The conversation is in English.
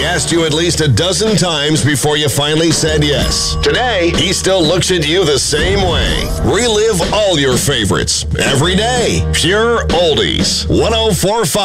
asked you at least a dozen times before you finally said yes. Today, he still looks at you the same way. Relive all your favorites every day. Pure Oldies. 104.5